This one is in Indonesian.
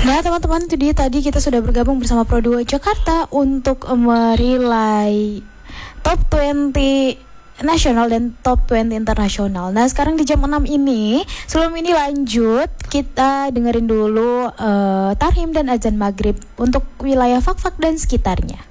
Nah teman-teman, itu dia tadi kita sudah bergabung bersama Pro 2 Jakarta untuk merilai Top 20 nasional dan Top 20 internasional. Nah sekarang di jam 6 ini, sebelum ini lanjut, kita dengerin dulu Tarhim dan azan maghrib untuk wilayah Fak-Fak dan sekitarnya.